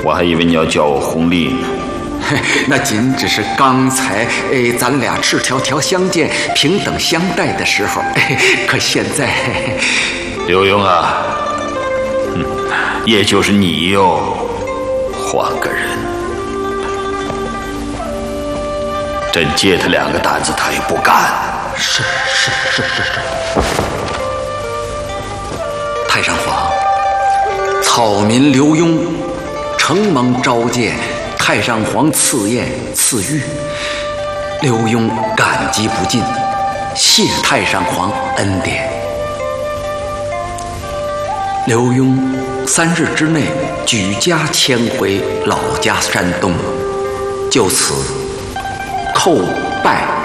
我还以为你要叫我弘历呢。 那仅只是刚才咱俩赤条条相见、平等相待的时候，可现在， 刘墉啊，也就是你哟，换个人，朕借他2个胆子，他也不干。 是。太上皇，草民刘墉承蒙召见，太上皇赐宴赐御，刘墉感激不尽，谢太上皇恩典。刘墉3日之内举家迁回老家山东，就此叩拜